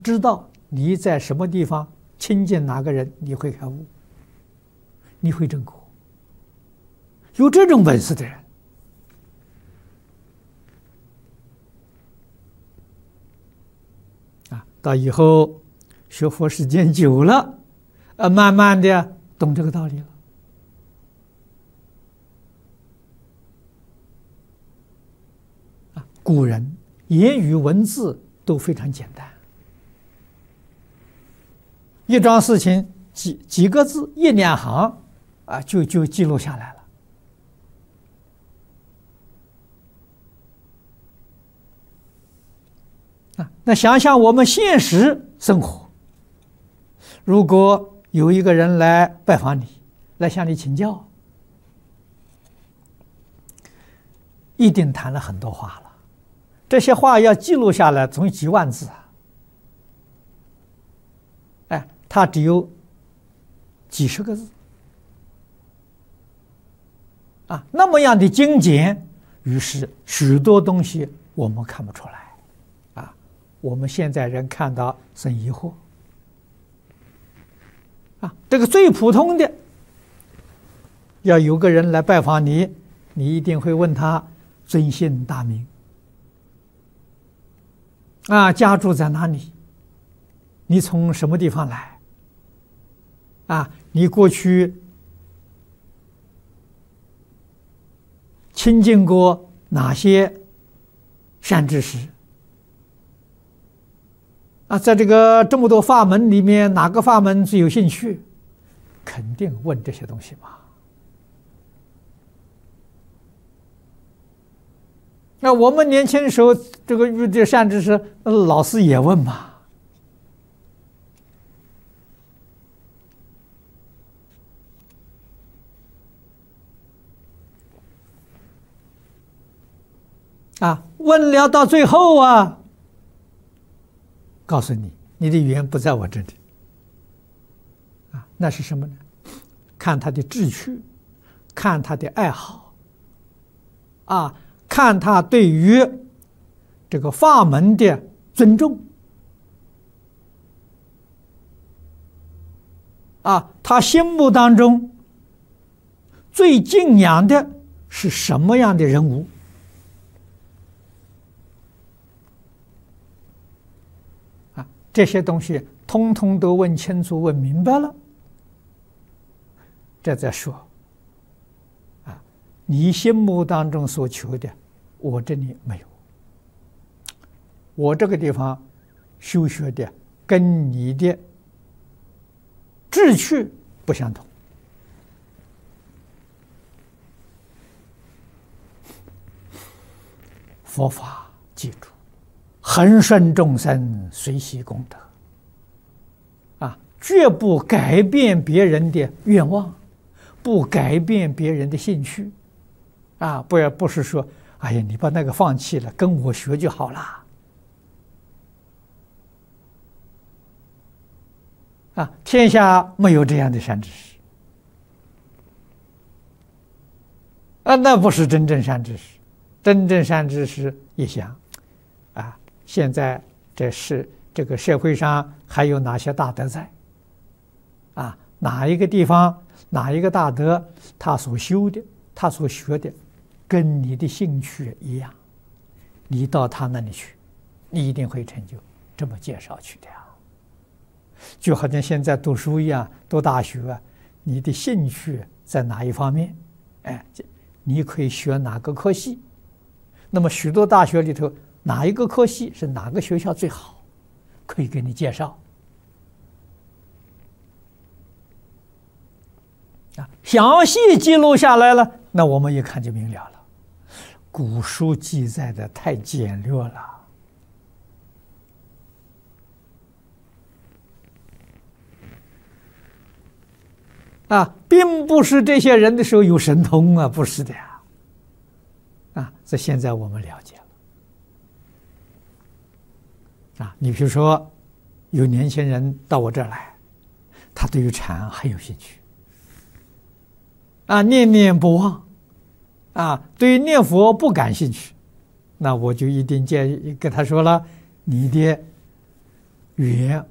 知道你在什么地方亲近哪个人，你会开悟，你会证果。有这种本事的人，到以后学佛时间久了，慢慢的懂这个道理了。古人言语文字都非常简单，一桩事情几个字一两行就记录下来了。那想想我们现实生活，如果有一个人来拜访你，来向你请教，一定谈了很多话了，这些话要记录下来，总有几万字他只有几十个字那么样的精简，于是许多东西我们看不出来我们现在人看到生疑惑这个最普通的，要有个人来拜访你，你一定会问他尊姓大名家住在哪里，你从什么地方来你过去亲近过哪些善知识在这么多法门里面，哪个法门最有兴趣？肯定问这些东西嘛。那我们年轻时候，这个遇见善知识，老师也问嘛。问了到最后告诉你，你的缘不在我这里那是什么呢？看他的志趣，看他的爱好看他对于这个法门的尊重他心目当中最敬仰的是什么样的人物这些东西通通都问清楚问明白了，这再说你心目当中所求的我这里没有，我这个地方修学的跟你的志趣不相同。佛法记住，恒顺众生，随喜功德绝不改变别人的愿望，不改变别人的兴趣不是说哎呀你把那个放弃了，跟我学就好了天下没有这样的善知识那不是真正善知识。真正善知识一想现在这个社会上还有哪些大德在哪一个地方哪一个大德他所修的他所学的跟你的兴趣一样，你到他那里去你一定会成就，这么介绍去的就好像现在读书一样，读大学你的兴趣在哪一方面你可以学哪个科系，那么许多大学里头哪一个科系是哪个学校最好，可以给你介绍详细记录下来了，那我们一看就明了了。古书记载的太简略了并不是这些人的时候有神通不是的这现在我们了解了你比如说有年轻人到我这儿来，他对于禅很有兴趣念念不忘对于念佛不感兴趣，那我就一定建议跟他说了，你的远